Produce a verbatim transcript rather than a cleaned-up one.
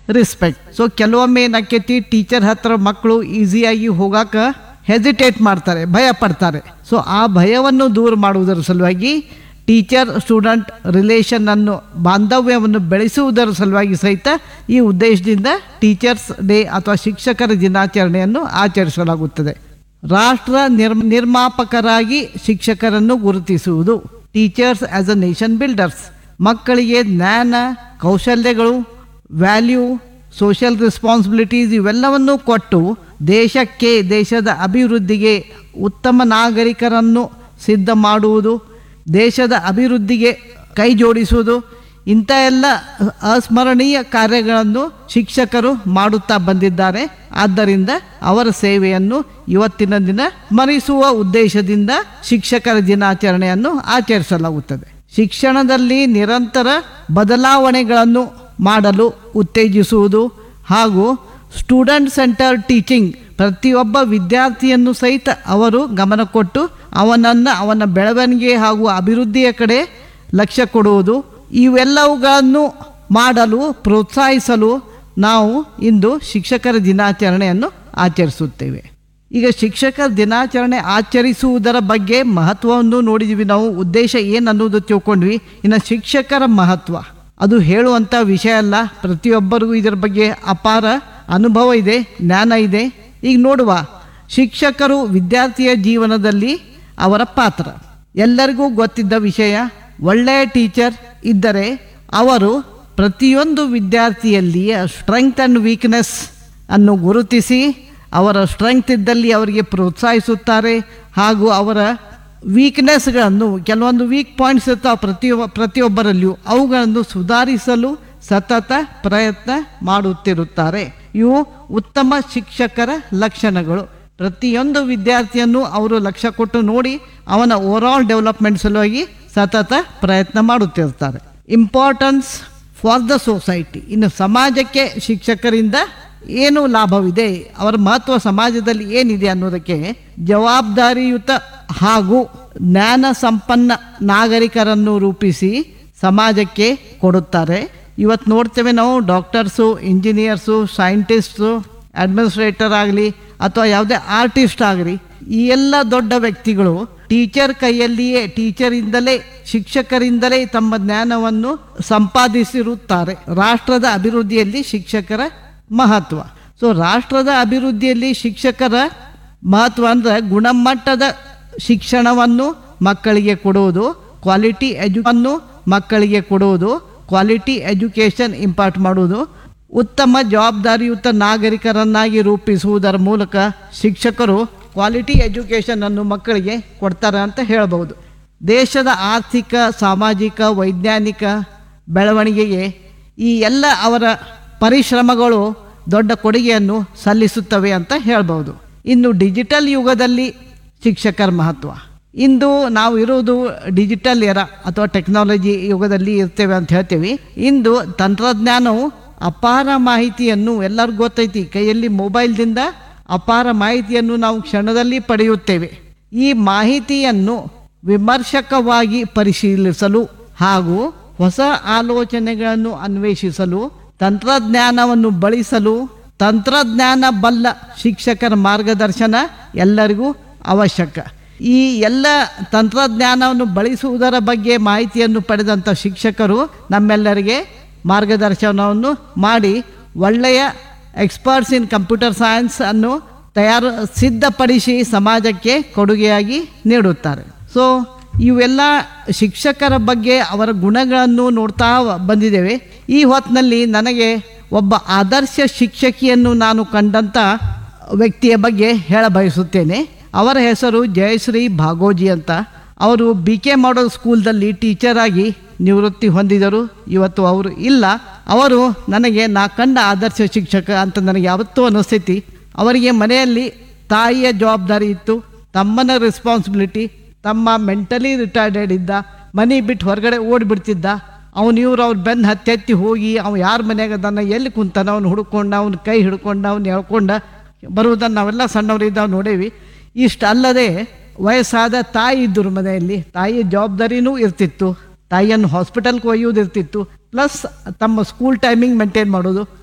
Respect. So ಕೆಲವೊಮ್ಮೆ ಏನಾಕೈತಿ, teacher ಹತ್ರ ಮಕ್ಕಳು ಈಸಿಯಾಗಿ ಹೋಗಾಕ ಹೆಸಿಟೇಟ್ ಮಾಡ್ತಾರೆ, ಭಯ ಪಡ್ತಾರೆ. ಸೊ ಆ ಭಯವನ್ನು ದೂರ ಮಾಡುವುದರ ಸಲುವಾಗಿ ಟೀಚರ್ ಸ್ಟೂಡೆಂಟ್ ರಿಲೇಷನ್ ಅನ್ನು ಬಾಂಧವ್ಯವನ್ನು ಬೆಳೆಸುವುದರ ಸಲುವಾಗಿ ಸಹಿತ ಈ ಉದ್ದೇಶದಿಂದ ಟೀಚರ್ಸ್ ಡೇ ಅಥವಾ ಶಿಕ್ಷಕರ ದಿನಾಚರಣೆಯನ್ನು ಆಚರಿಸಲಾಗುತ್ತದೆ. ರಾಷ್ಟ್ರ ನಿರ್ ನಿರ್ಮಾಪಕರಾಗಿ ಶಿಕ್ಷಕರನ್ನು ಗುರುತಿಸುವುದು. Teachers as a nation builders. ಮಕ್ಕಳಿಗೆ ಜ್ಞಾನ, ಕೌಶಲ್ಯಗಳು, ವ್ಯಾಲ್ಯೂ, ಸೋಷಿಯಲ್ ರೆಸ್ಪಾನ್ಸಿಬಿಲಿಟೀಸ್ ಇವೆಲ್ಲವನ್ನು ಕೊಟ್ಟು ದೇಶಕ್ಕೆ, ದೇಶದ ಅಭಿವೃದ್ಧಿಗೆ ಉತ್ತಮ ನಾಗರಿಕರನ್ನು ಸಿದ್ಧ ಮಾಡುವುದು, ದೇಶದ ಅಭಿವೃದ್ಧಿಗೆ ಕೈ ಜೋಡಿಸುವುದು, ಇಂಥ ಎಲ್ಲ ಅಸ್ಮರಣೀಯ ಕಾರ್ಯಗಳನ್ನು ಶಿಕ್ಷಕರು ಮಾಡುತ್ತಾ ಬಂದಿದ್ದಾರೆ. ಆದ್ದರಿಂದ ಅವರ ಸೇವೆಯನ್ನು ಇವತ್ತಿನ ದಿನ ಸ್ಮರಿಸುವ ಉದ್ದೇಶದಿಂದ ಶಿಕ್ಷಕರ ದಿನಾಚರಣೆಯನ್ನು ಆಚರಿಸಲಾಗುತ್ತದೆ. ಶಿಕ್ಷಣದಲ್ಲಿ ನಿರಂತರ ಬದಲಾವಣೆಗಳನ್ನು ಮಾಡಲು ಉತ್ತೇಜಿಸುವುದು ಹಾಗೂ ಸ್ಟೂಡೆಂಟ್ ಸೆಂಟರ್ ಟೀಚಿಂಗ್, ಪ್ರತಿಯೊಬ್ಬ ವಿದ್ಯಾರ್ಥಿಯನ್ನು ಸಹಿತ ಅವರು ಗಮನ ಕೊಟ್ಟು ಅವನನ್ನು ಅವನ ಬೆಳವಣಿಗೆ ಹಾಗೂ ಅಭಿವೃದ್ಧಿಯ ಕಡೆ ಲಕ್ಷ್ಯ ಕೊಡುವುದು, ಇವೆಲ್ಲವುಗಳನ್ನು ಮಾಡಲು ಪ್ರೋತ್ಸಾಹಿಸಲು ನಾವು ಇಂದು ಶಿಕ್ಷಕರ ದಿನಾಚರಣೆಯನ್ನು ಆಚರಿಸುತ್ತೇವೆ. ಈಗ ಶಿಕ್ಷಕರ ದಿನಾಚರಣೆ ಆಚರಿಸುವುದರ ಬಗ್ಗೆ ಮಹತ್ವವನ್ನು ನೋಡಿದ್ವಿ ನಾವು, ಉದ್ದೇಶ ಏನು ಅನ್ನೋದು ತಿಳ್ಕೊಂಡ್ವಿ. ಇನ್ನು ಶಿಕ್ಷಕರ ಮಹತ್ವ ಅದು ಹೇಳುವಂಥ ವಿಷಯ ಅಲ್ಲ, ಪ್ರತಿಯೊಬ್ಬರಿಗೂ ಇದರ ಬಗ್ಗೆ ಅಪಾರ ಅನುಭವ ಇದೆ, ಜ್ಞಾನ ಇದೆ. ಈಗ ನೋಡುವ, ಶಿಕ್ಷಕರು ವಿದ್ಯಾರ್ಥಿಯ ಜೀವನದಲ್ಲಿ ಅವರ ಪಾತ್ರ ಎಲ್ಲರಿಗೂ ಗೊತ್ತಿದ್ದ ವಿಷಯ. ಒಳ್ಳೆಯ ಟೀಚರ್ ಇದ್ದರೆ ಅವರು ಪ್ರತಿಯೊಂದು ವಿದ್ಯಾರ್ಥಿಯಲ್ಲಿಯ ಸ್ಟ್ರೆಂಗ್ತ್ ಆ್ಯಂಡ್ ವೀಕ್ನೆಸ್ ಅನ್ನು ಗುರುತಿಸಿ ಅವರ ಸ್ಟ್ರೆಂಗ್ತ್ ಇದ್ದಲ್ಲಿ ಅವರಿಗೆ ಪ್ರೋತ್ಸಾಹಿಸುತ್ತಾರೆ ಹಾಗೂ ಅವರ ವೀಕ್ನೆಸ್ಗಳನ್ನು, ಕೆಲವೊಂದು ವೀಕ್ ಪಾಯಿಂಟ್ಸ್ ಇರ್ತಾವೆ ಪ್ರತಿಯೊಬ್ಬ ಪ್ರತಿಯೊಬ್ಬರಲ್ಲಿಯೂ, ಅವುಗಳನ್ನು ಸುಧಾರಿಸಲು ಸತತ ಪ್ರಯತ್ನ ಮಾಡುತ್ತಿರುತ್ತಾರೆ. ಇವು ಉತ್ತಮ ಶಿಕ್ಷಕರ ಲಕ್ಷಣಗಳು. ಪ್ರತಿಯೊಂದು ವಿದ್ಯಾರ್ಥಿಯನ್ನು ಅವರು ಲಕ್ಷ್ಯ ಕೊಟ್ಟು ನೋಡಿ ಅವನ ಓವರಾಲ್ ಡೆವಲಪ್ಮೆಂಟ್ ಸಲುವಾಗಿ ಸತತ ಪ್ರಯತ್ನ ಮಾಡುತ್ತಿರ್ತಾರೆ. Importance for the society. ಇನ್ನು ಸಮಾಜಕ್ಕೆ ಶಿಕ್ಷಕರಿಂದ ಏನು ಲಾಭವಿದೆ, ಅವರ ಮಹತ್ವ ಸಮಾಜದಲ್ಲಿ ಏನಿದೆ ಅನ್ನೋದಕ್ಕೆ ಜವಾಬ್ದಾರಿಯುತ ಹಾಗೂ ಜ್ಞಾನ ಸಂಪನ್ನ ನಾಗರಿಕರನ್ನು ರೂಪಿಸಿ ಸಮಾಜಕ್ಕೆ ಕೊಡುತ್ತಾರೆ. ಇವತ್ತು ನೋಡ್ತೇವೆ ನಾವು, ಡಾಕ್ಟರ್ಸು, ಇಂಜಿನಿಯರ್ಸು, ಸೈಂಟಿಸ್ಟು, ಅಡ್ಮಿನಿಸ್ಟ್ರೇಟರ್ ಆಗಲಿ ಅಥವಾ ಯಾವುದೇ ಆರ್ಟಿಸ್ಟ್ ಆಗಲಿ, ಈ ಎಲ್ಲ ದೊಡ್ಡ ವ್ಯಕ್ತಿಗಳು ಟೀಚರ್ ಕೈಯಲ್ಲಿಯೇ, ಟೀಚರಿಂದಲೇ, ಶಿಕ್ಷಕರಿಂದಲೇ ತಮ್ಮ ಜ್ಞಾನವನ್ನು ಸಂಪಾದಿಸಿರುತ್ತಾರೆ. ರಾಷ್ಟ್ರದ ಅಭಿವೃದ್ಧಿಯಲ್ಲಿ ಶಿಕ್ಷಕರ ಮಹತ್ವ. ಸೊ ರಾಷ್ಟ್ರದ ಅಭಿವೃದ್ಧಿಯಲ್ಲಿ ಶಿಕ್ಷಕರ ಮಹತ್ವ ಅಂದರೆ ಗುಣಮಟ್ಟದ ಶಿಕ್ಷಣವನ್ನು ಮಕ್ಕಳಿಗೆ ಕೊಡುವುದು, ಕ್ವಾಲಿಟಿ ಎಜುವನ್ನು ಮಕ್ಕಳಿಗೆ ಕೊಡುವುದು, ಕ್ವಾಲಿಟಿ ಎಜುಕೇಷನ್ ಇಂಪಾರ್ಟ್ ಮಾಡುವುದು, ಉತ್ತಮ ಜವಾಬ್ದಾರಿಯುತ ನಾಗರಿಕರನ್ನಾಗಿ ರೂಪಿಸುವುದರ ಮೂಲಕ ಶಿಕ್ಷಕರು ಕ್ವಾಲಿಟಿ ಎಜುಕೇಷನನ್ನು ಮಕ್ಕಳಿಗೆ ಕೊಡ್ತಾರೆ ಅಂತ ಹೇಳ್ಬೋದು. ದೇಶದ ಆರ್ಥಿಕ, ಸಾಮಾಜಿಕ, ವೈಜ್ಞಾನಿಕ ಬೆಳವಣಿಗೆಗೆ ಈ ಎಲ್ಲ ಅವರ ಪರಿಶ್ರಮಗಳು ದೊಡ್ಡ ಕೊಡುಗೆಯನ್ನು ಸಲ್ಲಿಸುತ್ತವೆ ಅಂತ ಹೇಳ್ಬೋದು. ಇನ್ನು ಡಿಜಿಟಲ್ ಯುಗದಲ್ಲಿ ಶಿಕ್ಷಕರ ಮಹತ್ವ. ಇಂದು ನಾವು ಇರುವುದು ಡಿಜಿಟಲ್ ಎರ ಅಥವಾ ಟೆಕ್ನಾಲಜಿ ಯುಗದಲ್ಲಿ ಇರ್ತೇವೆ ಅಂತ ಹೇಳ್ತೇವೆ. ಇಂದು ತಂತ್ರಜ್ಞಾನವು ಅಪಾರ ಮಾಹಿತಿಯನ್ನು, ಎಲ್ಲರಿಗೂ ಗೊತ್ತೈತಿ, ಕೈಯಲ್ಲಿ ಮೊಬೈಲ್ದಿಂದ ಅಪಾರ ಮಾಹಿತಿಯನ್ನು ನಾವು ಕ್ಷಣದಲ್ಲಿ ಪಡೆಯುತ್ತೇವೆ. ಈ ಮಾಹಿತಿಯನ್ನು ವಿಮರ್ಶಕವಾಗಿ ಪರಿಶೀಲಿಸಲು ಹಾಗೂ ಹೊಸ ಆಲೋಚನೆಗಳನ್ನು ಅನ್ವೇಷಿಸಲು, ತಂತ್ರಜ್ಞಾನವನ್ನು ಬಳಸಲು ತಂತ್ರಜ್ಞಾನ ಬಲ್ಲ ಶಿಕ್ಷಕರ ಮಾರ್ಗದರ್ಶನ ಎಲ್ಲರಿಗೂ ಅವಶ್ಯಕ. ಈ ಎಲ್ಲ ತಂತ್ರಜ್ಞಾನವನ್ನು ಬಳಸುವುದರ ಬಗ್ಗೆ ಮಾಹಿತಿಯನ್ನು ಪಡೆದಂಥ ಶಿಕ್ಷಕರು ನಮ್ಮೆಲ್ಲರಿಗೆ ಮಾರ್ಗದರ್ಶನವನ್ನು ಮಾಡಿ ಒಳ್ಳೆಯ ಎಕ್ಸ್ಪರ್ಟ್ಸ್ ಇನ್ ಕಂಪ್ಯೂಟರ್ ಸೈನ್ಸ್ ಅನ್ನು ತಯಾರು ಸಿದ್ಧಪಡಿಸಿ ಸಮಾಜಕ್ಕೆ ಕೊಡುಗೆಯಾಗಿ ನೀಡುತ್ತಾರೆ. ಸೊ ಇವೆಲ್ಲ ಶಿಕ್ಷಕರ ಬಗ್ಗೆ ಅವರ ಗುಣಗಳನ್ನು ನೋಡ್ತಾ ಬಂದಿದ್ದೇವೆ. ಈ ಹೊತ್ತಿನಲ್ಲಿ ನನಗೆ ಒಬ್ಬ ಆದರ್ಶ ಶಿಕ್ಷಕಿಯನ್ನು ನಾನು ಕಂಡಂಥ ವ್ಯಕ್ತಿಯ ಬಗ್ಗೆ ಹೇಳ ಬಯಸುತ್ತೇನೆ. ಅವರ ಹೆಸರು ಜಯಶ್ರೀ ಭಾಗೋಜಿ ಅಂತ. ಅವರು ಬಿ ಕೆ ಮಾಡಲ್ ಸ್ಕೂಲ್ದಲ್ಲಿ ಟೀಚರ್ ಆಗಿ ನಿವೃತ್ತಿ ಹೊಂದಿದರು. ಇವತ್ತು ಅವರು ಇಲ್ಲ. ಅವರು ನನಗೆ ನಾ ಕಂಡ ಆದರ್ಶ ಶಿಕ್ಷಕ ಅಂತ ನನಗೆ ಯಾವತ್ತೂ ಅನಿಸ್ತೈತಿ. ಅವರಿಗೆ ಮನೆಯಲ್ಲಿ ತಾಯಿಯ ಜವಾಬ್ದಾರಿ ಇತ್ತು, ತಮ್ಮನ ರೆಸ್ಪಾನ್ಸಿಬಿಲಿಟಿ. ತಮ್ಮ ಮೆಂಟಲಿ ರಿಟೈರ್ಡೆಡ್ ಇದ್ದ, ಮನೆ ಬಿಟ್ಟು ಹೊರಗಡೆ ಓಡಿಬಿಡ್ತಿದ್ದ. ಅವನು ಇವ್ರು ಅವ್ರು ಬೆನ್ನು ಹತ್ತೆತ್ತಿ ಹೋಗಿ ಅವ್ನು ಯಾರ ಮನೆಯಾಗ ಅದನ್ನು ಎಲ್ಲಿ ಕುಂತಾನ ಅವ್ನು ಹುಡ್ಕೊಂಡು, ಅವ್ನ ಕೈ ಹಿಡ್ಕೊಂಡು, ಅವ್ನು ಎಳ್ಕೊಂಡ ಬರುವುದನ್ನು ನಾವೆಲ್ಲ ಸಣ್ಣವರಿದ್ದಾವೆ ನೋಡೇವಿ. ಇಷ್ಟು ಅಲ್ಲದೆ ವಯಸ್ಸಾದ ತಾಯಿ ಇದ್ದರು ಮನೆಯಲ್ಲಿ. ತಾಯಿಯ ಜವಾಬ್ದಾರಿನೂ ಇರ್ತಿತ್ತು, ತಾಯಿಯನ್ನು ಹಾಸ್ಪಿಟಲ್ಗೆ ಒಯ್ಯೋದು ಇರ್ತಿತ್ತು, ಪ್ಲಸ್ ತಮ್ಮ ಸ್ಕೂಲ್ ಟೈಮಿಂಗ್ ಮೇಂಟೈನ್ ಮಾಡೋದು.